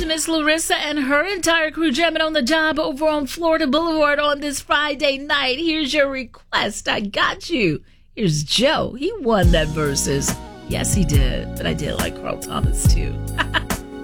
to Miss Larissa and her entire crew jamming on the job over on Florida Boulevard on this Friday night. Here's your request. I got you. Here's Joe. He won that versus. Yes, he did. But I did like Carl Thomas, too.